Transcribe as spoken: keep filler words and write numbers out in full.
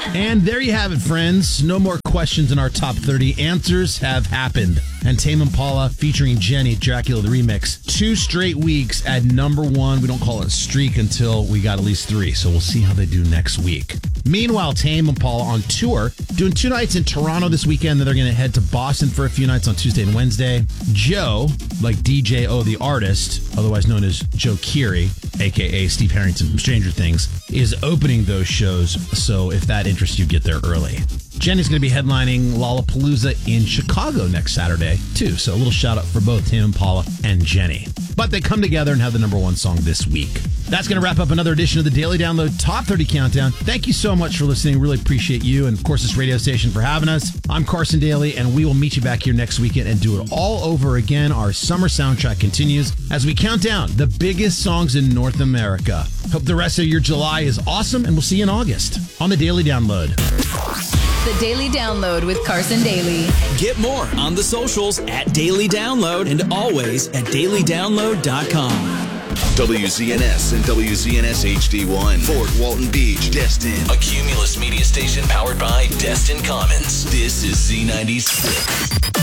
And there you have it, friends. No more questions in our top thirty. Answers have happened. And Tame Impala featuring Jenny, Dracula the Remix. Two straight weeks at number one. We don't call it a streak until we got at least three. So we'll see how they do next week. Meanwhile, Tame Impala on tour, doing two nights in Toronto this weekend. Then they're going to head to Boston for a few nights on Tuesday and Wednesday. Joe, like D J O the artist, otherwise known as Joe Keery, a k a. Steve Harrington from Stranger Things, is opening those shows. So if that interests you, get there early. Jenny's going to be headlining Lollapalooza in Chicago next Saturday, too. So a little shout out for both Tame Impala and Jenny. But they come together and have the number one song this week. That's going to wrap up another edition of the Daily Download Top thirty Countdown. Thank you so much for listening. Really appreciate you and, of course, this radio station for having us. I'm Carson Daly, and we will meet you back here next weekend and do it all over again. Our summer soundtrack continues as we count down the biggest songs in North America. Hope the rest of your July is awesome, and we'll see you in August on the Daily Download. The Daily Download with Carson Daly. Get more on the socials at Daily Download and always at daily download dot com. W Z N S and W Z N S H D one. Fort Walton Beach, Destin. A Cumulus media station powered by Destin Commons. This is Z ninety-six.